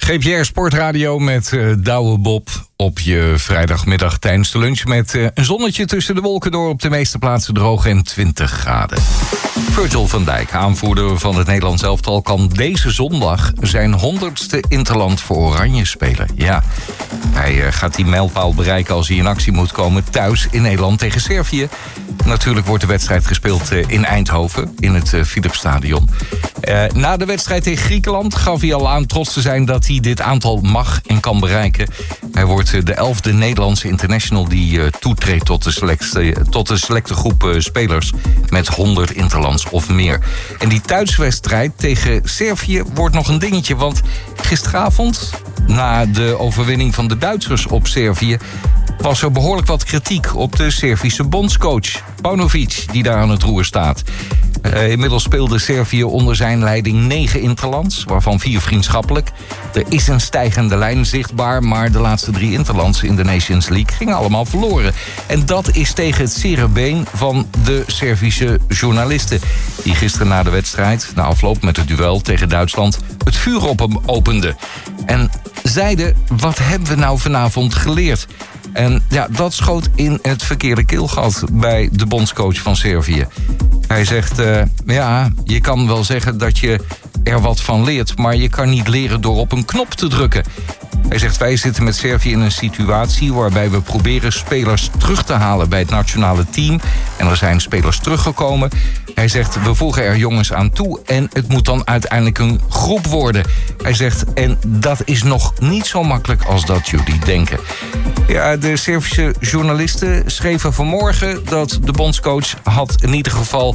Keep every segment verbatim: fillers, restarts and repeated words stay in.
G P R Sportradio met uh, Douwe Bob op je vrijdagmiddag tijdens de lunch... met uh, een zonnetje tussen de wolken door, op de meeste plaatsen droog en twintig graden. Virgil van Dijk, aanvoerder van het Nederlands elftal... kan deze zondag zijn honderdste interland voor Oranje spelen. Ja, hij uh, gaat die mijlpaal bereiken als hij in actie moet komen... thuis in Nederland tegen Servië. Natuurlijk wordt de wedstrijd gespeeld uh, in Eindhoven, in het uh, Philipsstadion. Uh, na de wedstrijd tegen Griekenland gaf hij al aan trots te zijn... dat hij dit aantal mag en kan bereiken. Hij wordt uh, de elfde Nederlandse international die uh, toetreedt... tot de selecte, tot de selecte groep uh, spelers met honderd interlands of meer. En die thuiswedstrijd tegen Servië wordt nog een dingetje... want gisteravond, na de overwinning van de Duitsers op Servië... was er behoorlijk wat kritiek op de Servische bondscoach Paunovic, die daar aan het roer staat. Uh, inmiddels speelde Servië onder zijn leiding negen interlands, waarvan vier vriendschappelijk. Er is een stijgende lijn zichtbaar, maar de laatste drie interlands in de Nations League gingen allemaal verloren. En dat is tegen het zere been van de Servische journalisten, die gisteren na de wedstrijd, na afloop met het duel tegen Duitsland, het vuur op hem openden. En zeiden, wat hebben we nou vanavond geleerd? En ja, dat schoot in het verkeerde keelgat bij de bondscoach van Servië. Hij zegt, uh, ja, je kan wel zeggen dat je er wat van leert... maar je kan niet leren door op een knop te drukken. Hij zegt, wij zitten met Servië in een situatie... waarbij we proberen spelers terug te halen bij het nationale team. En er zijn spelers teruggekomen. Hij zegt, we voegen er jongens aan toe... en het moet dan uiteindelijk een groep worden. Hij zegt, en dat is nog niet zo makkelijk als dat jullie denken. Ja, de Servische journalisten schreven vanmorgen... dat de bondscoach had in ieder geval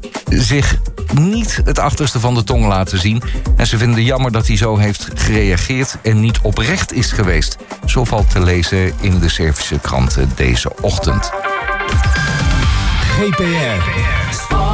zich niet het achterste van de tong laten zien. En ze vinden jammer dat hij zo heeft gereageerd en niet oprecht is geweest. Zo valt te lezen in de Servische kranten deze ochtend. G P R